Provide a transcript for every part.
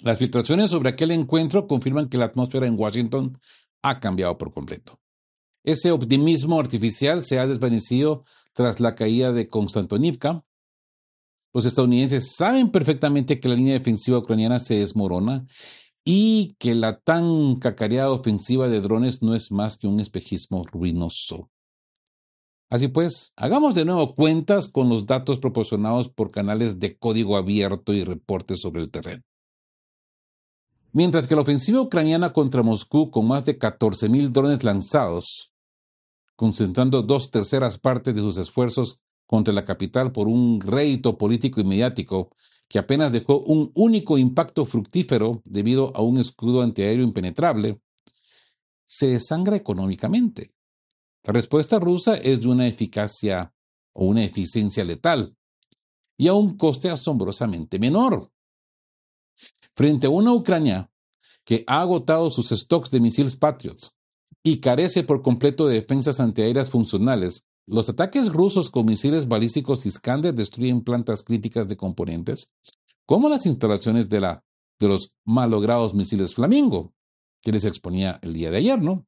Las filtraciones sobre aquel encuentro confirman que la atmósfera en Washington ha cambiado por completo. Ese optimismo artificial se ha desvanecido tras la caída de Konstantinivka. Los estadounidenses saben perfectamente que la línea defensiva ucraniana se desmorona y que la tan cacareada ofensiva de drones no es más que un espejismo ruinoso. Así pues, hagamos de nuevo cuentas con los datos proporcionados por canales de código abierto y reportes sobre el terreno. Mientras que la ofensiva ucraniana contra Moscú, con más de 14,000 drones lanzados, concentrando 2/3 partes de sus esfuerzos contra la capital por un rédito político y mediático que apenas dejó un único impacto fructífero debido a un escudo antiaéreo impenetrable, se desangra económicamente. La respuesta rusa es de una eficacia o una eficiencia letal y a un coste asombrosamente menor. Frente a una Ucrania que ha agotado sus stocks de misiles Patriot y carece por completo de defensas antiaéreas funcionales, los ataques rusos con misiles balísticos Iskander destruyen plantas críticas de componentes, como las instalaciones de los malogrados misiles Flamingo, que les exponía el día de ayer, ¿no?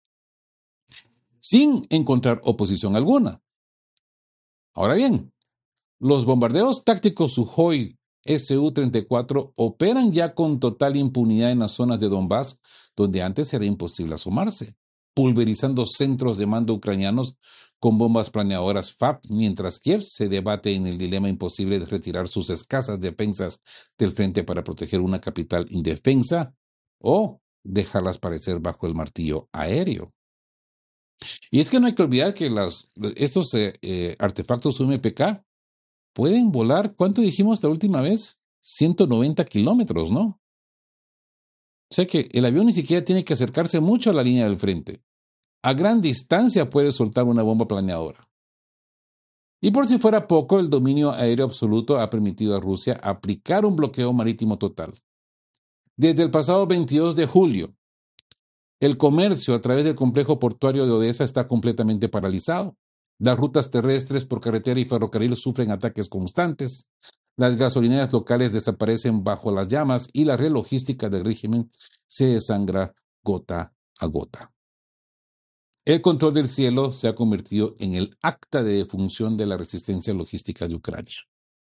Sin encontrar oposición alguna. Ahora bien, los bombardeos tácticos Sukhoi Su-34 operan ya con total impunidad en las zonas de Donbass, donde antes era imposible asomarse, pulverizando centros de mando ucranianos con bombas planeadoras FAB, mientras Kiev se debate en el dilema imposible de retirar sus escasas defensas del frente para proteger una capital indefensa o dejarlas parecer bajo el martillo aéreo. Y es que no hay que olvidar que estos artefactos UMPK pueden volar, ¿cuánto dijimos la última vez? 190 kilómetros, ¿no? O sea que el avión ni siquiera tiene que acercarse mucho a la línea del frente. A gran distancia puede soltar una bomba planeadora. Y por si fuera poco, el dominio aéreo absoluto ha permitido a Rusia aplicar un bloqueo marítimo total. Desde el pasado 22 de julio, el comercio a través del complejo portuario de Odessa está completamente paralizado. Las rutas terrestres por carretera y ferrocarril sufren ataques constantes. Las gasolineras locales desaparecen bajo las llamas y la red logística del régimen se desangra gota a gota. El control del cielo se ha convertido en el acta de defunción de la resistencia logística de Ucrania.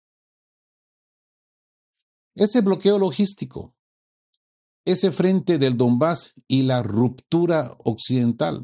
Ese bloqueo logístico, ese frente del Donbass y la ruptura occidental.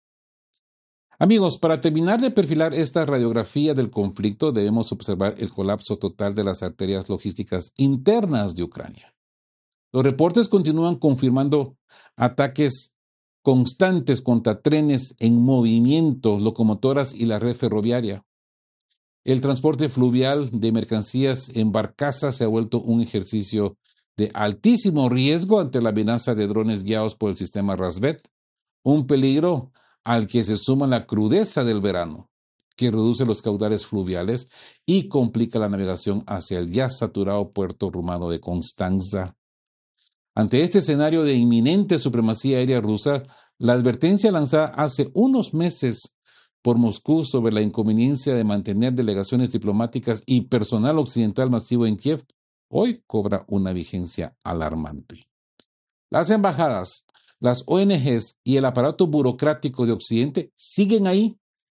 Amigos, para terminar de perfilar esta radiografía del conflicto, debemos observar el colapso total de las arterias logísticas internas de Ucrania. Los reportes continúan confirmando ataques constantes contra trenes en movimiento, locomotoras y la red ferroviaria. El transporte fluvial de mercancías en barcazas se ha vuelto un ejercicio de altísimo riesgo ante la amenaza de drones guiados por el sistema Rasvet, un peligro al que se suma la crudeza del verano, que reduce los caudales fluviales y complica la navegación hacia el ya saturado puerto rumano de Constanza. Ante este escenario de inminente supremacía aérea rusa, la advertencia lanzada hace unos meses por Moscú sobre la inconveniencia de mantener delegaciones diplomáticas y personal occidental masivo en Kiev, hoy cobra una vigencia alarmante. Las embajadas, las ONGs y el aparato burocrático de Occidente siguen ahí,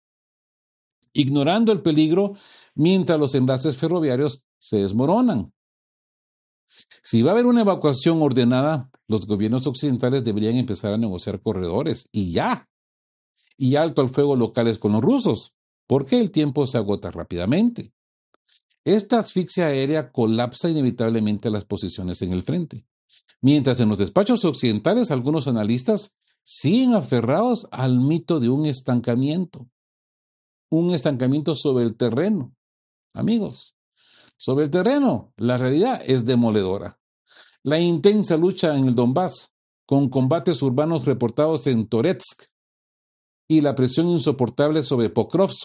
ignorando el peligro mientras los enlaces ferroviarios se desmoronan. Si va a haber una evacuación ordenada, los gobiernos occidentales deberían empezar a negociar corredores y alto al fuego locales con los rusos, porque el tiempo se agota rápidamente. Esta asfixia aérea colapsa inevitablemente las posiciones en el frente, mientras en los despachos occidentales algunos analistas siguen aferrados al mito de un estancamiento sobre el terreno. Amigos, sobre el terreno, la realidad es demoledora. La intensa lucha en el Donbass, con combates urbanos reportados en Toretsk y la presión insoportable sobre Pokrovsk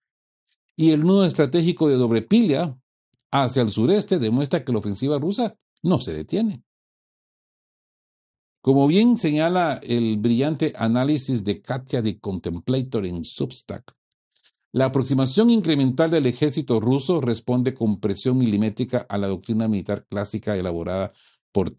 y el nudo estratégico de Dobrepilia hacia el sureste demuestra que la ofensiva rusa no se detiene. Como bien señala el brillante análisis de Katia de Contemplator en Substack, la aproximación incremental del ejército ruso responde con presión milimétrica a la doctrina militar clásica elaborada por